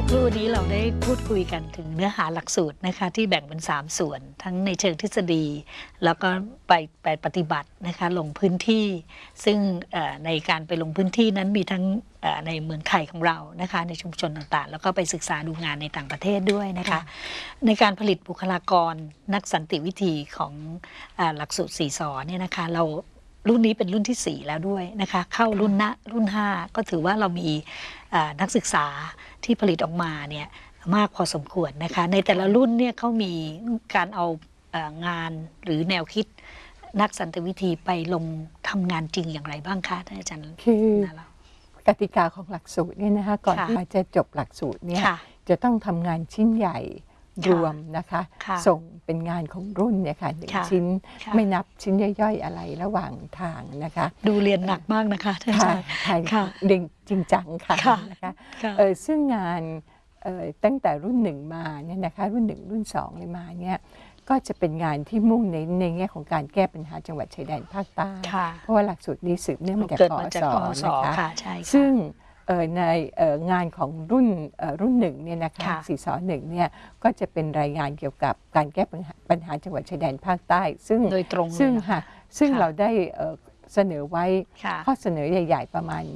ครู่นี้เราได้พูดคุยกันถึงเนื้อหาหลักสูตรนะคะที่แบ่งเป็น3ส่วนทั้งในเชิงทฤษฎีแล้วก็ไปปฏิบัตินะคะลงพื้นที่ซึ่งในการไปลงพื้นที่นั้นมีทั้งในเมืองไทยของเรานะคะในชุมชนต่างๆแล้วก็ไปศึกษาดูงานในต่างประเทศด้วยนะคะในการผลิตบุคลากรนักสันติวิธีของหลักสูตร4 สเนี่ยนะคะเรารุ่นนี้เป็นรุ่นที่4แล้วด้วยนะคะเข้ารุ่น5ก็ถือว่าเรามีนักศึกษาที่ผลิตออกมาเนี่ยมากพอสมควรนะคะในแต่ละรุ่นเนี่ยเขามีการเอางานหรือแนวคิดนักสันติวิธีไปลงทำงานจริงอย่างไรบ้างคะท่านอาจารย์คือกติกาของหลักสูตรเนี่ยนะคะก่อนที่จะจบหลักสูตรเนี่ยจะต้องทำงานชิ้นใหญ่รวมนะคะส่งเป็นงานของรุ่นเนี่ยค่ะ1 ชิ้นไม่นับชิ้นย่อยๆอะไรระหว่างทางนะคะดูเรียนหนักมากนะคะท่านอาจารย์เรียนจริงจังค่ะนะคะซึ่งงานตั้งแต่รุ่น1มาเนี่ยนะคะรุ่น1รุ่น2เลยมาเนี่ยก็จะเป็นงานที่มุ่งในแง่ของการแก้ปัญหาจังหวัดชายแดนภาคใต้เพราะว่าหลักสูตรนี้สืบเนื่องมาจากกสนะคะซึ่งในงานของรุ่น1เนี่ยนะคะ4 ส1เนี่ยก็จะเป็นรายงานเกี่ยวกับการแก้ปัญหาจังหวัดชายแดนภาคใต้ซึ่งโดยตรงซึ่งเราได้เสนอไว้ข้อเสนอใหญ่ๆประมาณ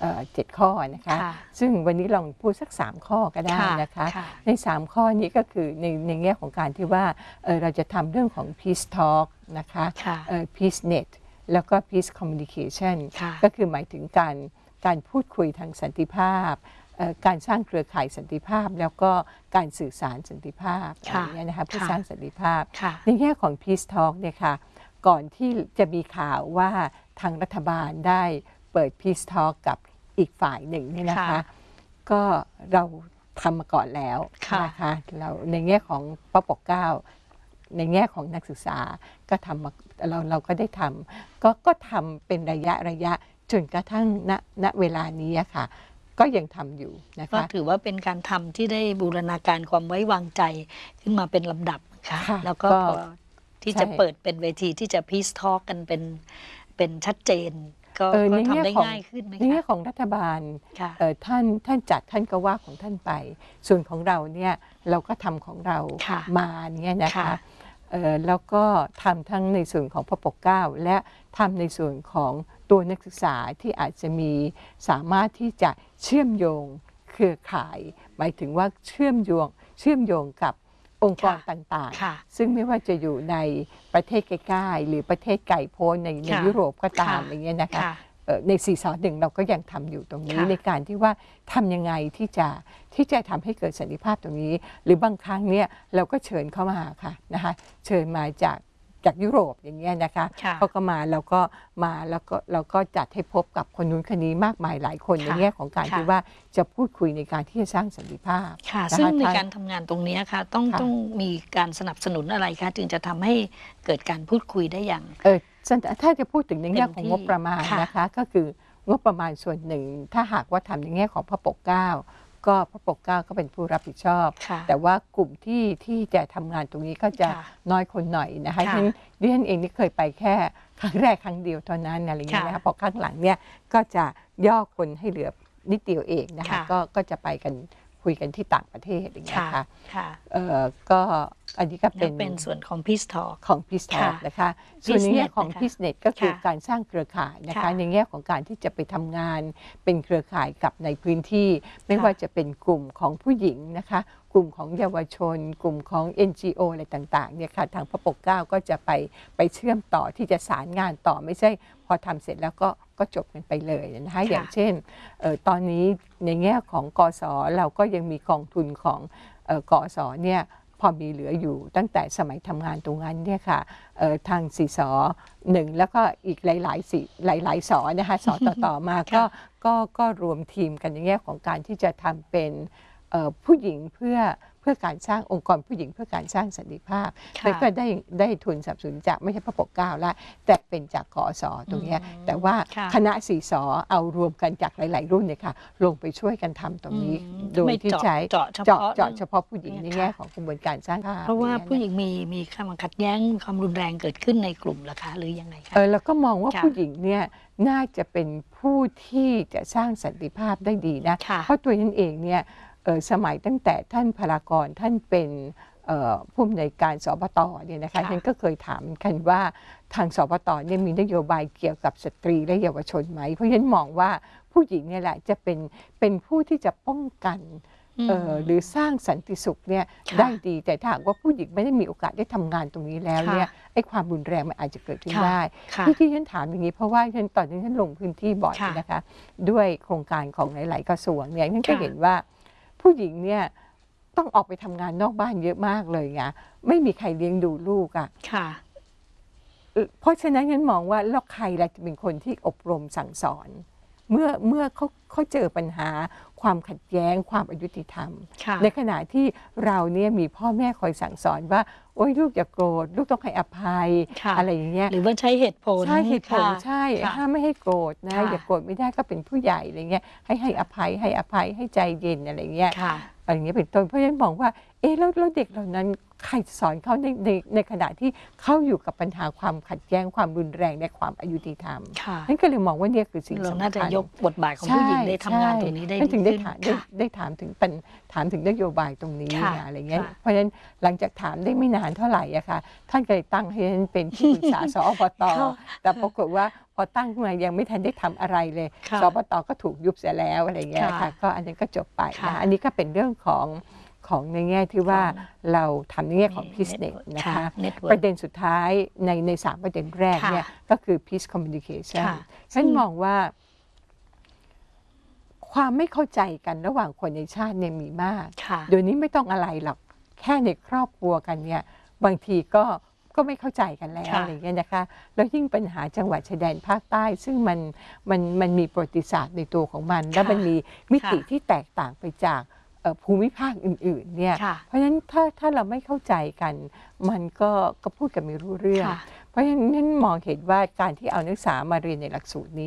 7 ข้อนะคะซึ่งวันนี้ลองพูดสัก3 ข้อก็ได้นะคะใน3 ข้อนี้ก็คือในแง่ของการที่ว่าเราจะทำเรื่องของ Peace Talk นะคะ Peace Net แล้วก็ Peace Communication ก็คือหมายถึงการพูดคุยทางสันติภาพการสร้างเครือข่ายสันติภาพแล้วก็การสื่อสารสันติภาพอะไรอย่างนี้นะคะเพื่อสร้างสันติภาพในแง่ของ Peace Talk เนี่ยค่ะก่อนที่จะมีข่าวว่าทางรัฐบาลได้เปิด Peace Talk กับอีกฝ่ายหนึ่งนี่นะคะก็เราทำมาก่อนแล้วนะคะเราในแง่ของปป.9 ในแง่ของนักศึกษาก็ทำมาเราก็ได้ทำก็ทำเป็นระยะจนกระทั่งณเวลานี้ค่ะก็ยังทำอยู่นะคะก็ถือว่าเป็นการทำที่ได้บูรณาการความไว้วางใจขึ้นมาเป็นลำดับค่ะแล้วก็ที่จะเปิดเป็นเวทีที่จะ Peace Talk กันเป็นชัดเจนก็ทำได้ง่ายขึ้นไหมคะในแง่ของรัฐบาลท่านจัดท่านก็ว่าของท่านไปส่วนของเราเนี่ยเราก็ทำของเรามาเนี่ยนะคะแล้วก็ทำทั้งในส่วนของปป.9 และทำในส่วนของตัวนักศึกษาที่อาจจะมีสามารถที่จะเชื่อมโยงเครือข่ายหมายถึงว่าเชื่อมโยงกับองค์กรต่างๆซึ่งไม่ว่าจะอยู่ในประเทศใกล้ๆหรือประเทศไกลโพ้นในยุโรปก็ตามอย่างเงี้ยนะคะใน4 ส1เราก็ยังทำอยู่ตรงนี้ในการที่ว่าทำยังไงที่จะทำให้เกิดสันติภาพตรงนี้หรือบางครั้งเนี่ยเราก็เชิญเข้ามาค่ะนะคะเชิญมาจากยุโรปอย่างเงี้ยนะคะเขาก็มาแล้วเราก็จัดให้พบกับคนนู้นคนนี้มากมายหลายคนในแง่ของการที่ว่าจะพูดคุยในการที่จะสร้างสันติภาพซึ่งในการทำงานตรงนี้ค่ะต้องมีการสนับสนุนอะไรคะจึงจะทำให้เกิดการพูดคุยได้อย่างถ้าจะพูดถึงในแง่ของงบประมาณนะคะก็คืองบประมาณส่วนหนึ่งถ้าหากว่าทำในแง่ของพป.9ก็พป.9ก็เป็นผู้รับผิดชอบแต่ว่ากลุ่มที่จะทำงานตรงนี้ก็จะน้อยคนหน่อยนะคะฉะนั้นดิฉันเองนี่เคยไปแค่ครั้งแรกครั้งเดียวเท่านั้นอะไรอย่างเงี้ยนะคะพอข้างหลังเนี่ยก็จะย่อคนให้เหลือนิดเดียวเองนะคะก็จะไปกันคุยกันที่ต่างประเทศอย่างเงี้ยค่ะก็อันนี้ก็เป็นส่วนของ Peace Talk นะคะส่วนในแง่ของ Peace Net ก็คือการสร้างเครือข่ายนะคะในแง่ของการที่จะไปทำงานเป็นเครือข่ายกับในพื้นที่ไม่ว่าจะเป็นกลุ่มของผู้หญิงนะคะกลุ่มของเยาวชนกลุ่มของ NGO อะไรต่างๆเนี่ยค่ะทางพป.9 ก็จะไปเชื่อมต่อที่จะสารงานต่อไม่ใช่พอทำเสร็จแล้วก็จบกันไปเลยนะคะอย่างเช่นตอนนี้ในแง่ของกส.เราก็ยังมีกองทุนของกส.เนี่ยพอมีเหลืออยู่ตั้งแต่สมัยทำงานตรงนั้นเนี่ยค่ะทาง4 ส1แล้วก็อีกหลายสนะคะสต่อมาก็รวมทีมกันในแง่ของการที่จะทำเป็นผู้หญิงเพื่อการสร้างองค์กรผู้หญิงเพื่อการสร้างสันติภาพแล้วก็ได้ทุนสนับสนุนจากไม่ใช่พป.9แล้วแต่เป็นจากกส.ตรงนี้แต่ว่าคณะ4 สเอารวมกันจากหลายๆรุ่นเนี่ยค่ะลงไปช่วยกันทำตรงนี้โดยที่ใช้เจาะเฉพาะผู้หญิงในแง่ของกระบวนการสร้างภาพเพราะว่าผู้หญิงมีความขัดแย้งความรุนแรงเกิดขึ้นในกลุ่มหรอคะหรือยังไงคะเราก็มองว่าผู้หญิงเนี่ยน่าจะเป็นผู้ที่จะสร้างสันติภาพได้ดีนะเพราะตัวนั้นเองเนี่ยสมัยตั้งแต่ท่านพลากรท่านเป็นผู้อำนวยการสปต.เนี่ยนะคะฉันก็เคยถามกันว่าทางสปต.เนี่ยมีนโยบายเกี่ยวกับสตรีและเยาวชนไหมเพราะฉะนั้นมองว่าผู้หญิงเนี่ยแหละจะเป็นผู้ที่จะป้องกันหรือสร้างสันติสุขเนี่ยได้ดีแต่ถ้าหากว่าผู้หญิงไม่ได้มีโอกาสได้ทำงานตรงนี้แล้วเนี่ยไอ้ความรุนแรงมันอาจจะเกิดขึ้นได้ที่ฉันถามอย่างนี้เพราะว่าตอนนี้ฉันลงพื้นที่บ่อยนะคะด้วยโครงการของหลายๆกระทรวงเนี่ยฉันก็เห็นว่าผู้หญิงเนี่ยต้องออกไปทำงานนอกบ้านเยอะมากเลยไงไม่มีใครเลี้ยงดูลูกอ่ะเพราะฉะนั้นฉันมองว่าแล้วใครล่ะจะเป็นคนที่อบรมสั่งสอนเมื่อเขาเจอปัญหาความขัดแย้งความอยุติธรรมในขณะที่เราเนี่ยมีพ่อแม่คอยสั่งสอนว่าโอ๊ยลูกอย่าโกรธลูกต้องให้อภัยอะไรอย่างเงี้ยหรือว่าใช้เหตุผลใช่เหตุผลใช่ห้ามไม่ให้โกรธนะอย่าโกรธไม่ได้ก็เป็นผู้ใหญ่อะไรเงี้ยให้อภัยให้ใจเย็นอะไรเงี้ยอะไรเงี้ยเป็นต้นเพราะฉะนั้นมองว่าแล้วเด็กเหล่านั้นใครสอนเขาในขณะที่เขาอยู่กับปัญหาความขัดแย้งความรุนแรงในความอายุติธรรมนั่นก็เลยมองว่าเนี่ยคือสิ่งสำคัญเราน่าจะยกบทบาทของผู้หญิงได้ทำงานตรงนี้ได้ดีขึ้นได้ถามถึงนโยบายตรงนี้อะไรเงี้ยเพราะฉะนั้นหลังจากถามได้ไม่นานเท่าไหร่อะค่ะท่านก็เลยตั้งให้ฉันเป็นที่ปรึกษาสอบต.แต่ปรากฏว่าพอตั้งขึ้นมายังไม่ทันได้ทำอะไรเลยสอบต.ก็ถูกยุบเสียแล้วอะไรเงี้ยค่ะก็อันนั้นก็จบไปนะอันนี้ก็เป็นเรื่องของในแง่ที่ว่าเราทำในแง่ของ Peacenet นะคะประเด็นสุดท้ายใน3ประเด็นแรกเนี่ยก็คือ Peace Communication ฉันมองว่าความไม่เข้าใจกันระหว่างคนในชาติเนี่ยมีมากเดี๋ยวนี้ไม่ต้องอะไรหรอกแค่ในครอบครัวกันเนี่ยบางทีก็ไม่เข้าใจกันแล้วอะไรเงี้ยนะคะแล้วยิ่งปัญหาจังหวัดชายแดนภาคใต้ซึ่งมันมีประวัติศาสตร์ในตัวของมันและมันมีมิติที่แตกต่างไปจากภูมิภาคอื่นๆเนี่ยเพราะฉะนั้นถ้าเราไม่เข้าใจกันมันก็พูดกันไม่รู้เรื่องเพราะฉะนั้นมองเห็นว่าการที่เอานักศึกษามาเรียนในหลักสูตรนี้